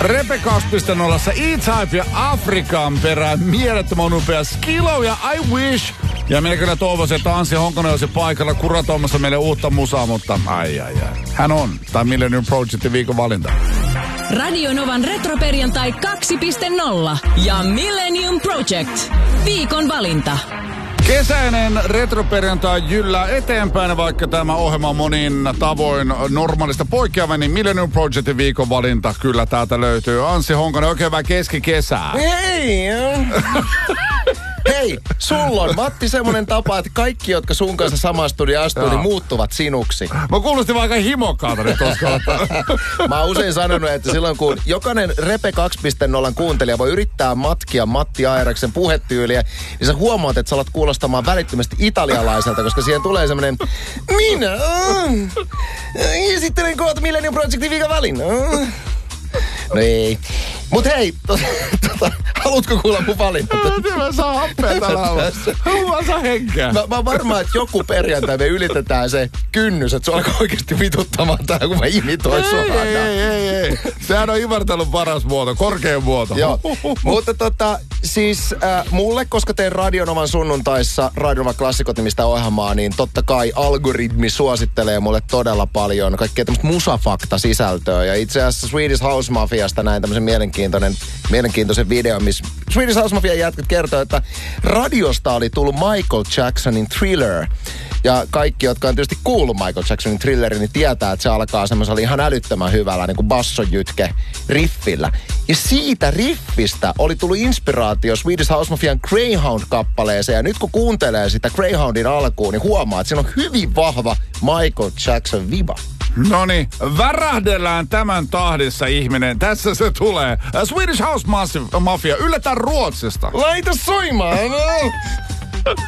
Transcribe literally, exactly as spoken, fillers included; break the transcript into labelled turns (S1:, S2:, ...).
S1: Repe kaksi piste nolla, E-Type ja Afrikan perään mielettömän upea Skilo ja I Wish. Ja minä kyllä toivoisin, että Anssi Honkonen olisi paikalla kuratoimassa meille uutta musaa, mutta ai ai ai. Hän on. Tai Millennium Projectin viikon valinta.
S2: Radio Novan retroperjantai kaksi piste nolla ja Millennium Project. Viikon valinta.
S1: Kesäinen retroperjantai jyllää eteenpäin, vaikka tämä ohjelma monin tavoin normaalista poikkeava, niin Millennium Projectin viikon valinta kyllä täältä löytyy. Anssi Honkonen, oikein hyvää keskikesää.
S3: Hei! Hei, sulla on, Matti, semmonen tapa, että kaikki, jotka sun kanssa samaan studioon astuu, niin muuttuvat sinuksi.
S1: Mä kuulostin vaan aika himokkaalta nyt tuossa.
S3: Mä oon usein sanonut, että silloin kun jokainen Repe kaksi piste nolla kuuntelija voi yrittää matkia Matti Airaksen puhetyyliä, niin sä huomaat, että sä alat kuulostamaan välittömästi italialaiselta, koska siihen tulee semmonen minä esittelen kohta Millennium Projectin viikon valinnan. No ei. Mut hei, to, tota, haluatko kuulla mun valinta?
S1: Mä saan happea tällä alla. Mä saan henkeä.
S3: Mä, mä oon varmaan, että joku perjantai me ylitetään se kynnys, että se alkaa oikeesti vituttamaan tää, kun mä imitoin sua.
S1: Ei, ei, ei, ei. Sehän on ivartelun paras muoto, korkein muoto.
S3: Joo, mutta tota, siis äh, mulle, koska teen Radio Novan sunnuntaissa Radio Novan klassikot-nimistä ohjelmaa, niin totta kai algoritmi suosittelee mulle todella paljon kaikkea tämmöistä musafakta-sisältöä. Ja itse asiassa Swedish House Mafiasta näin tämmöisen mielenkiintoinen, mielenkiintoisen videon, missä Swedish House Mafia jätkät kertoo, että radiosta oli tullut Michael Jacksonin Thriller. Ja kaikki, jotka on tietysti kuullut Michael Jacksonin Thrillerin, niin tietää, että se alkaa semmoisella ihan älyttömän hyvällä niin kuin bassojytke riffillä. Ja siitä riffistä oli tullut inspiraatio Swedish House Mafian Greyhound-kappaleeseen. Ja nyt kun kuuntelee sitä Greyhoundin alkuun, niin huomaa, että siinä on hyvin vahva Michael Jackson viba.
S1: Noniin, värähdellään tämän tahdissa, ihminen. Tässä se tulee. Swedish House Mafia, yllätään Ruotsista.
S3: Laita soimaan!